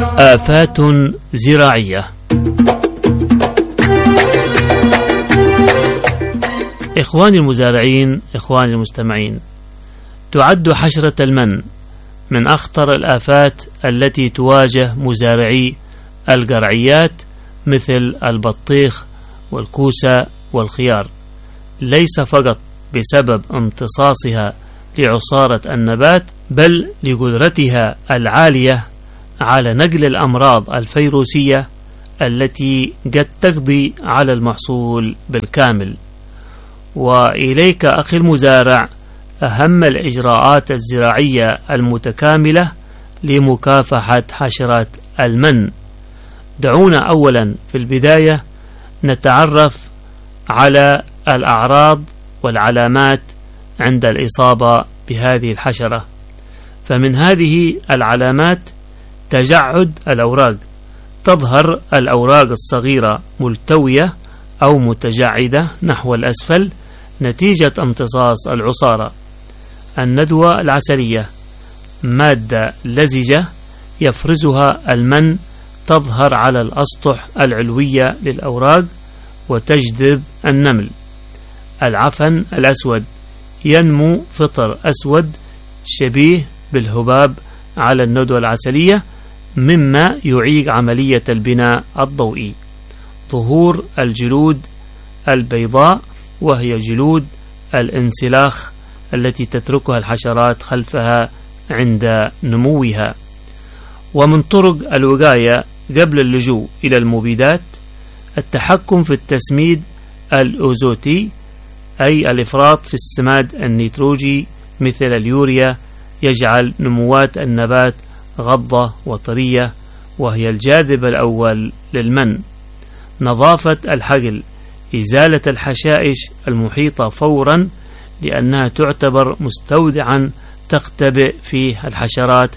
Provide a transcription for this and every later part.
آفات زراعية. إخواني المزارعين، إخواني المستمعين، تعد حشرة المن من أخطر الآفات التي تواجه مزارعي القرعيات مثل البطيخ والكوسة والخيار، ليس فقط بسبب امتصاصها لعصارة النبات، بل لقدرتها العالية على نقل الأمراض الفيروسية التي قد تقضي على المحصول بالكامل. وإليك أخي المزارع أهم الإجراءات الزراعية المتكاملة لمكافحة حشرة المن. دعونا أولا في البداية نتعرف على الأعراض والعلامات عند الإصابة بهذه الحشرة. فمن هذه العلامات تجعد الأوراق، تظهر الأوراق الصغيرة ملتوية أو متجعدة نحو الأسفل نتيجة امتصاص العصارة. الندوة العسلية، مادة لزجة يفرزها المن، تظهر على الأسطح العلوية للأوراق وتجذب النمل. العفن الأسود، ينمو فطر أسود شبيه بالهباب على الندوة العسلية مما يعيق عملية البناء الضوئي. ظهور الجلود البيضاء، وهي جلود الانسلاخ التي تتركها الحشرات خلفها عند نموها. ومن طرق الوقاية قبل اللجوء إلى المبيدات التحكم في التسميد الأوزوتي، أي الإفراط في السماد النيتروجي مثل اليوريا، يجعل نموات النبات غضة وطرية، وهي الجاذب الأول للمن. نظافة الحقل، إزالة الحشائش المحيطة فورا لأنها تعتبر مستودعا تختبئ فيه الحشرات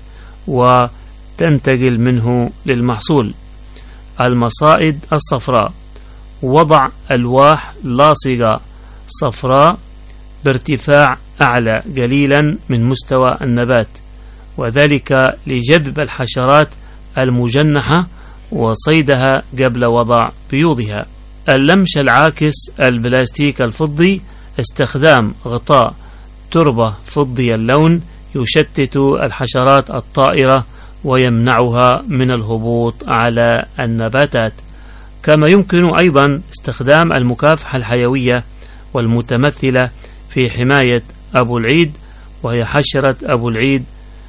وتنتقل منه للمحصول. المصائد الصفراء، وضع ألواح لاصقة صفراء بارتفاع أعلى قليلا من مستوى النبات، وذلك لجذب الحشرات المجنحة وصيدها قبل وضع بيوضها. اللمش العاكس البلاستيك الفضي، استخدام غطاء تربة فضي اللون يشتت الحشرات الطائرة ويمنعها من الهبوط على النباتات. كما يمكن أيضا استخدام المكافحة الحيوية والمتمثلة في حماية أبو العيد، وهي حشرة أبو العيد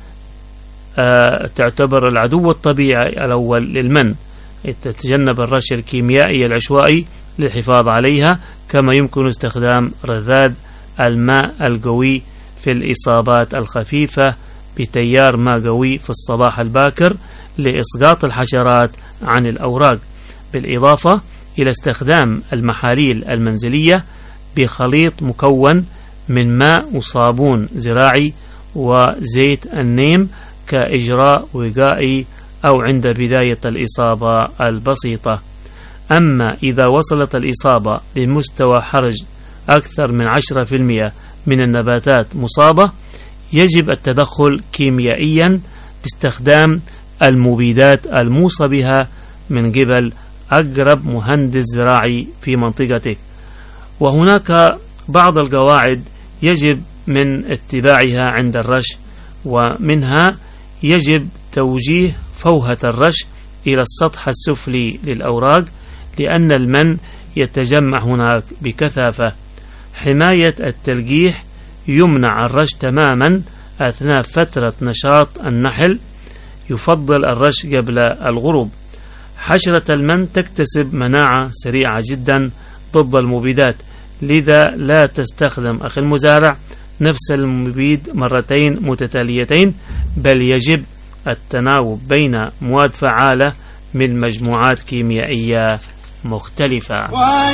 تعتبر العدو الطبيعي الأول للمن. تتجنب الرش الكيميائي العشوائي للحفاظ عليها. كما يمكن استخدام رذاذ الماء القوي في الإصابات الخفيفة بتيار ماء قوي في الصباح الباكر لإسقاط الحشرات عن الأوراق، بالإضافة إلى استخدام المحاليل المنزلية بخليط مكون من ماء وصابون زراعي وزيت النيم كإجراء وقائي أو عند بداية الإصابة البسيطة. أما إذا وصلت الإصابة لمستوى حرج أكثر من 10% من النباتات مصابة، يجب التدخل كيميائيا باستخدام المبيدات الموصى بها من قبل أقرب مهندس زراعي في منطقتك. وهناك بعض القواعد يجب من اتباعها عند الرش، ومنها يجب توجيه فوهة الرش إلى السطح السفلي للأوراق لأن المن يتجمع هناك بكثافة. حماية التلقيح، يمنع الرش تماما أثناء فترة نشاط النحل، يفضل الرش قبل الغروب. حشرة المن تكتسب مناعة سريعة جدا ضد المبيدات، لذا لا تستخدم أخي المزارع نفس المبيد مرتين متتاليتين، بل يجب التناوب بين مواد فعالة من مجموعات كيميائية مختلفة.